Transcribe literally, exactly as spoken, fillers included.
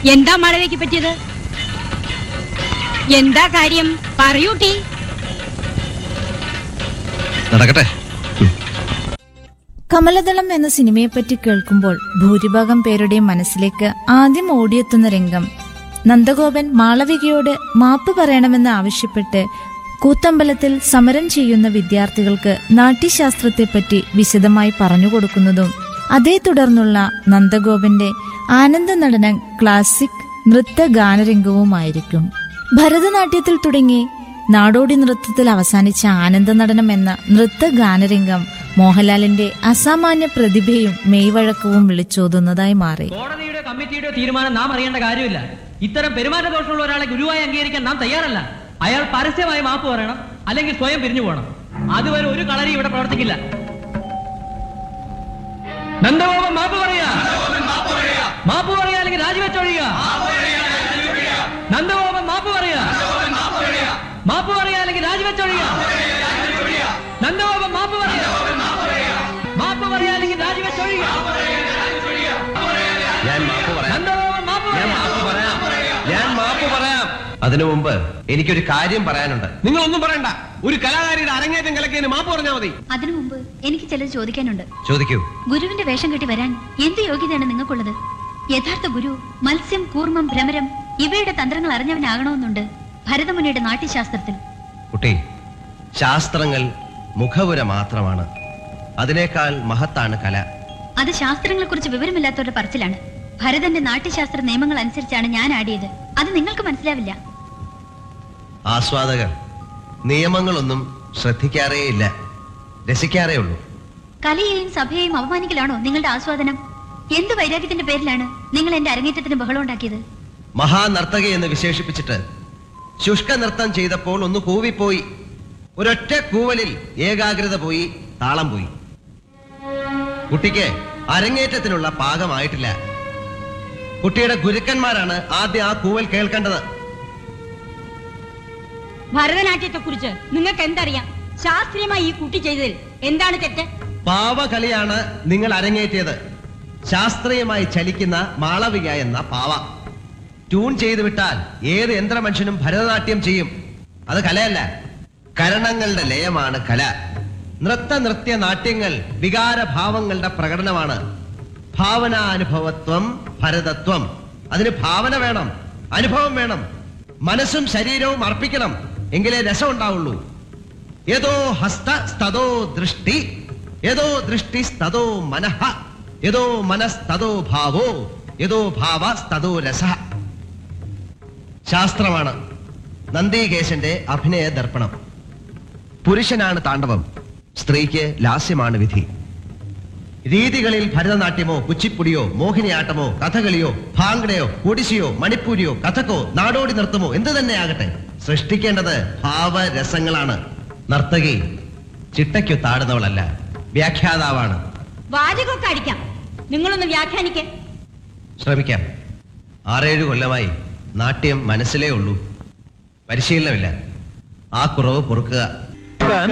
എന്താ മാളവികയ്ക്ക് പറ്റിയത്? എന്താ കാര്യം പറയൂട്ടി. നടക്കട്ടെ. കമലദളം എന്ന സിനിമയെപ്പറ്റി കേൾക്കുമ്പോൾ ഭൂരിഭാഗം പേരുടെയും മനസ്സിലേക്ക് ആദ്യം ഓടിയെത്തുന്ന രംഗം നന്ദഗോപൻ മാളവികയോട് മാപ്പ് പറയണമെന്ന് ആവശ്യപ്പെട്ട് കൂത്തമ്പലത്തിൽ സമരം ചെയ്യുന്ന വിദ്യാർത്ഥികൾക്ക് നാട്യശാസ്ത്രത്തെപ്പറ്റി വിശദമായി പറഞ്ഞുകൊടുക്കുന്നതും അതേ തുടർന്നുള്ള നന്ദഗോപന്റെ ആനന്ദ നടനം ക്ലാസിക് നൃത്ത ഗാനരംഗവുമായിരിക്കും. ഭരതനാട്യത്തിൽ തുടങ്ങി നാടോടി നൃത്തത്തിൽ അവസാനിച്ച ആനന്ദ നടനം എന്ന നൃത്ത ഗാനരംഗം മോഹൻലാലിന്റെ അസാമാന്യ പ്രതിഭയും മെയ്വഴക്കവും വിളിച്ചോതുന്നതായി മാറി. കോടതിയുടെ കമ്മിറ്റിയുടെ തീരുമാനം നാം അറിയേണ്ട കാര്യമില്ല. ഇത്തരം പെരുമാറ്റ ദോഷമുള്ള ഒരാളെ ഗുരുവായി അംഗീകരിക്കാൻ നാം തയ്യാറല്ല. അയാൾ പരസ്യമായി മാപ്പ് പറയണം, അല്ലെങ്കിൽ സ്വയം പിരിഞ്ഞു പോകണം. അതുവരെ ഒരു കളരി ഇവിടെ പ്രവർത്തിക്കില്ല. നന്ദഗോപൻ മാപ്പ് പറയാ, മാപ്പ് പറയാ അല്ലെങ്കിൽ രാജിവെച്ചൊഴിയുക. നന്ദഗോപൻ മാപ്പ് പറയാ, മാപ്പ് പറയാ അല്ലെങ്കിൽ രാജിവെച്ചൊഴിയുക. നന്ദഗോപൻ മാപ്പ് പറയാ, മാപ്പ് പറയാ അല്ലെങ്കിൽ രാജിവെച്ചൊഴിയുക. ഞാൻ മാപ്പ് പറയാം, നന്ദഗോപൻ മാപ്പ് ഞാൻ മാപ്പ് പറയാം, ഞാൻ മാപ്പ് പറയാം. അതിനു മുമ്പ് എനിക്കൊരു കാര്യം പറയാനുണ്ട്. നിങ്ങളൊന്നും പറയണ്ട. ഒരു കലാകാരിയുടെ അരങ്ങേറ്റം കലക്കിയതിന് മാപ്പ് പറഞ്ഞാൽ മതി. അതിനു മുമ്പ് എനിക്ക് ചിലത് ചോദിക്കാനുണ്ട്. ചോദിക്കൂ. ഗുരുവിന്റെ വേഷം കെട്ടി വരാൻ എന്ത് യോഗ്യതയാണ് നിങ്ങൾക്കുള്ളത്? യഥാർത്ഥ ഗുരു മത്സ്യം, കൂർമ്മം, ഭ്രമരം ഇവയുടെ തന്ത്രങ്ങൾ അറിഞ്ഞവനാകണമെന്നുണ്ട് ഭരതമുനിയുടെ നാട്യശാസ്ത്രത്തിൽ. കുട്ടി, ശാസ്ത്രങ്ങൾ മുഖവുര മാത്രമാണ്. അതിനേക്കാൾ മഹത്താണ് കല. അത് ശാസ്ത്രങ്ങളെ കുറിച്ച് വിവരമില്ലാത്തവരുടെ പറച്ചിലാണ്. ഭരതന്റെ നാട്യശാസ്ത്ര നിയമങ്ങൾ അനുസരിച്ചാണ് ഞാൻ ആടിയത്. അത് നിങ്ങൾക്ക് മനസ്സിലാവില്ല. ആസ്വാദകർ നിയമങ്ങളൊന്നും ശ്രദ്ധിക്കാറേയില്ല, രസിക്കാറേ ഉള്ളൂ. കലയെയും സഭയെയും അപമാനിക്കലാണോ നിങ്ങളുടെ ആസ്വാദനം? എന്ത് വൈരാഗ്യത്തിന്റെ പേരിലാണ് നിങ്ങൾ എന്റെ അരങ്ങേറ്റത്തിന് ബഹളം ഉണ്ടാക്കിയത്? മഹാനർത്തകി എന്ന് വിശേഷിപ്പിച്ചിട്ട് ശുഷ്ക നൃത്തം ചെയ്തപ്പോൾ ഒന്ന് കൂവിപ്പോയി. ഒരൊറ്റ കൂവലിൽ ഏകാഗ്രത പോയി, താളം പോയി. കുട്ടിക്ക് അരങ്ങേറ്റത്തിനുള്ള പാകമായിട്ടില്ല. കുട്ടിയുടെ ഗുരുക്കന്മാരാണ് ആദ്യം ആ കൂവൽ കേൾക്കേണ്ടത്. ഭരതനാട്യത്തെ കുറിച്ച് നിങ്ങൾക്ക് എന്തറിയാം? ശാസ്ത്രീയമായി ഈ കുട്ടി ചെയ്തതിൽ എന്താണ് തെറ്റ്? പാവകളിയാണ് നിങ്ങൾ അരങ്ങേറ്റിയത്. ശാസ്ത്രീയമായി ചലിക്കുന്ന മാളവിക എന്ന പാവ. ട്യൂൺ ചെയ്തു വിട്ടാൽ ഏത് യന്ത്രമനുഷ്യനും ഭരതനാട്യം ചെയ്യും. അത് കലയല്ല, കരണങ്ങളുടെ ലയമാണ് കല. നൃത്ത നൃത്യ നാട്യങ്ങൾ വികാരഭാവങ്ങളുടെ പ്രകടനമാണ്. ഭാവനാനുഭവത്വം ഭരതത്വം. അതിന് ഭാവന വേണം, അനുഭവം വേണം, മനസ്സും ശരീരവും അർപ്പിക്കണം. എങ്കിലേ രസം ഉണ്ടാവുള്ളൂ. ഏതോ ഹസ്ത സ്തതോ ദൃഷ്ടി, ഏതോ ദൃഷ്ടി സ്തതോ മനഃ, ഏതോ മനസ്തതോ ഭാവോ, ഏതോ ഭാവ സ്തതോ രസ. ശാസ്ത്രമാണ് നന്ദികേശന്റെ അഭിനയ ദർപ്പണം. പുരുഷനാണ് താണ്ഡവം, സ്ത്രീക്ക് ലാസ്യമാണ് വിധി. രീതികളിൽ ഭരതനാട്യമോ കുച്ചിപ്പുടിയോ മോഹിനിയാട്ടമോ കഥകളിയോ ഭാംഗടയോ ഒഡിസിയോ മണിപ്പൂരിയോ കഥക്കോ നാടോടി നൃത്തമോ എന്തു തന്നെ ആകട്ടെ, സൃഷ്ടിക്കേണ്ടത് ഭാവരസങ്ങളാണ്. നർത്തകി ചിട്ടയ്ക്കു താടുന്നവളല്ല, വ്യാഖ്യാതാവാണ്. വാചകമൊക്കെ അടിക്കാം, നിങ്ങളൊന്ന് വ്യാഖ്യാനിക്കേ. ശ്രമിക്കാം. ആറേഴു കൊല്ലമായി നാട്യം മനസ്സിലേ ഉള്ളൂ, പരിശീലനമില്ല. ആ കുറവ് പൊറുക്കുക.